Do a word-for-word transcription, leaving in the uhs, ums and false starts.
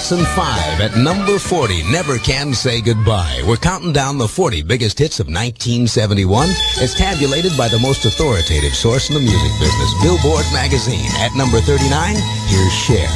Jackson five at number forty, Never Can Say Goodbye. We're counting down the forty biggest hits of nineteen seventy-one as tabulated by the most authoritative source in the music business, Billboard magazine. At number thirty-nine, here's Cher.